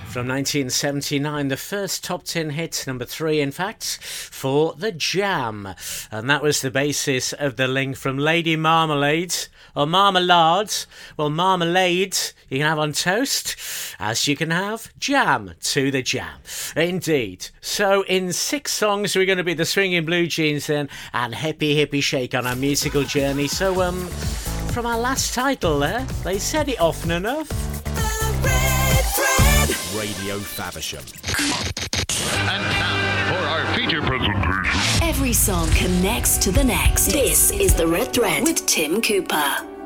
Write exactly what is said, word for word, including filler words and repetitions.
From nineteen seventy-nine, the first top ten hit, number three in fact, for The Jam. And that was the basis of the link from Lady Marmalade, or Marmalade. Well, marmalade you can have on toast, as you can have jam to The Jam. Indeed. So in six songs we're going to be the Swinging Blue Jeans then, and Hippie Hippie Shake on our musical journey. So um, from our last title there, they said it often enough. Radio Faversham. And now for our feature presentation. Every song connects to the next. This is The Red Thread with Tim Cooper.